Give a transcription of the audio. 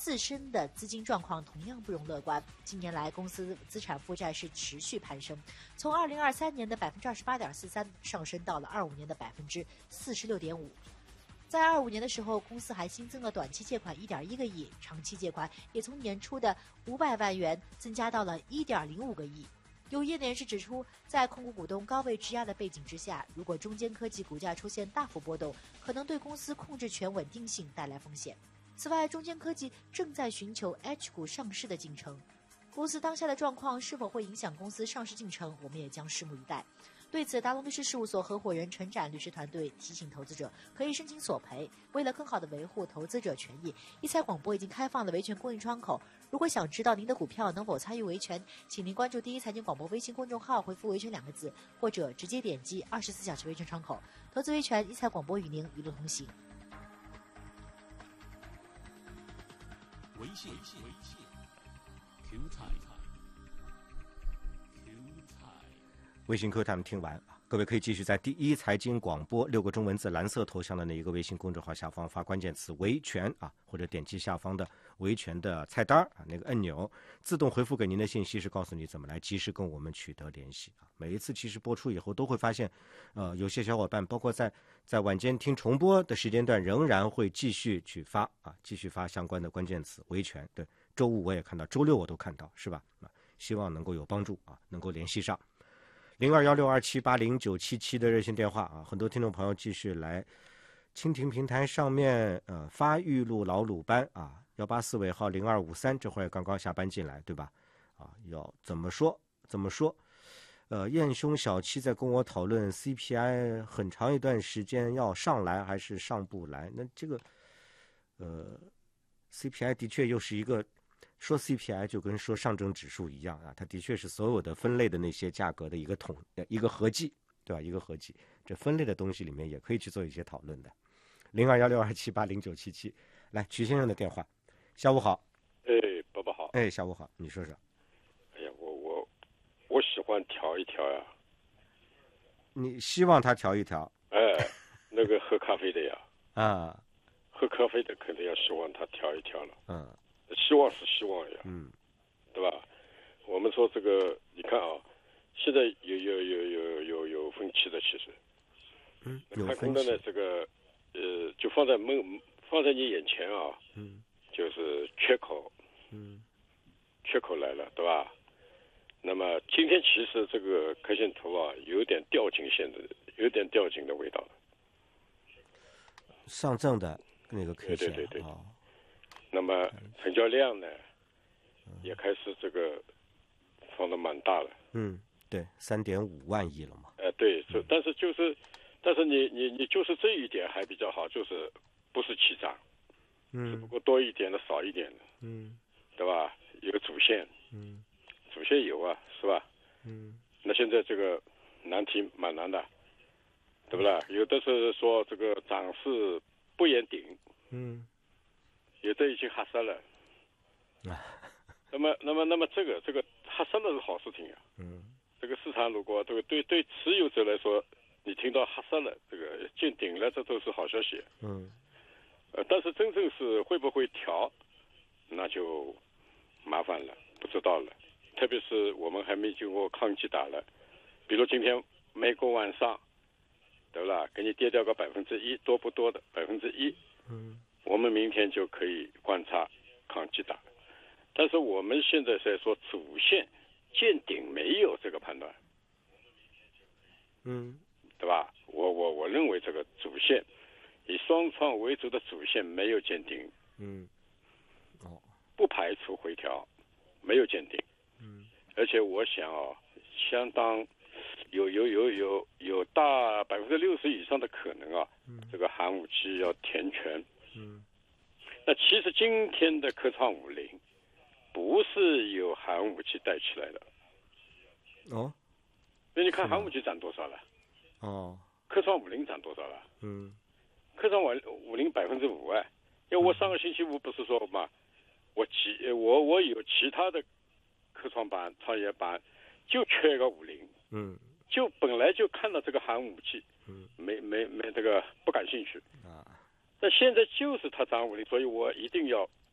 自身的资金状况同样不容乐观。近年来，公司资产负债是持续攀升，从2023年的28.43%上升到了25年的46.5%。在25年的时候，公司还新增了短期借款1.1个亿，长期借款也从年初的500万元增加到了1.05个亿。有业内人士指出，在控股股东高位质押的背景之下，如果中坚科技股价出现大幅波动，可能对公司控制权稳定性带来风险。此外，中坚科技正在寻求 H 股上市的进程，公司当下的状况是否会影响公司上市进程，我们也将拭目以待。对此，达龙律师事务所合伙人陈展律师团队提醒投资者可以申请索赔。为了更好地维护投资者权益，一财广播已经开放了维权公益窗口。如果想知道您的股票能否参与维权，请您关注第一财经广播微信公众号，回复维权2个字，或者直接点击24小时维权窗口。投资维权，一财广播与您一路同行。 微信 Q 财微信 Q Time 听完，各位可以继续在第一财经广播6个中文字蓝色头像的那一个微信公众号下方发关键词维权或者点击下方的维权的菜单那个按钮，自动回复给您的信息是告诉你怎么来及时跟我们取得联系每一次其实播出以后都会发现有些小伙伴包括在晚间听重播的时间段仍然会继续去发继续发相关的关键词维权。对，周五我也看到，周六我都看到，是吧？希望能够有帮助能够联系上021627809777的热线电话很多听众朋友继续来蜻蜓平台上面发玉露老鲁班184尾号0253，这会儿刚刚下班进来，对吧？要怎么说？燕兄小七在跟我讨论 CPI 很长一段时间要上来还是上不来，那这个CPI 的确又是一个，说 CPI 就跟说上证指数一样它的确是所有的分类的那些价格的一个合计，对吧？一个合计，这分类的东西里面也可以去做一些讨论的。021627809777，来，徐先生的电话。下午好。 伯伯好。 下午好，你说说。 哎呀，我喜欢调一调呀。 你希望他调一调？ 那个喝咖啡的呀。喝咖啡的肯定要希望他调一调了。希望是希望呀。对吧？我们说这个，你看现在有分歧的，其实。看空的呢，这个就放在你眼前就是缺口。缺口来了，对吧？那么今天其实这个 K 线图有点掉颈的味道。 上证的那个 K 线。 对。那么成交量呢，也开始这个放得蛮大了。 对，3.5万亿了嘛。 对，但是你就是这一点还比较好，就是不是齐涨，只不过多一点的少一点的，对吧？有个主线，主线有是吧？那现在这个难题蛮难的，对不对？有的是说这个涨势不言顶，有的已经吓死了。那么这个吓死了是好事情呀。这个市场如果这个对持有者来说，你听到吓死了，这个见顶了，这都是好消息。但是真正是会不会调，那就麻烦了，不知道了。特别是我们还没经过抗击打了，比如今天美国晚上，对吧？给你跌掉个1%，多不多的1%，我们明天就可以观察抗击打。但是我们现在在说主线见顶没有这个判断，对吧？我认为这个主线以双创为主的主线没有见顶，不排除回调，没有见顶，而且我想相当有大60%以上的可能这个寒武纪要填权。那其实今天的科创50不是由寒武纪带起来的。那你看寒武纪涨多少了？科创50涨多少了？科创50%5%因为我上个星期五不是说嘛，我有其他的科创板、创业板，就缺个50，就本来就看到这个寒武纪，没这个不感兴趣，那现在就是它涨50，所以我一定要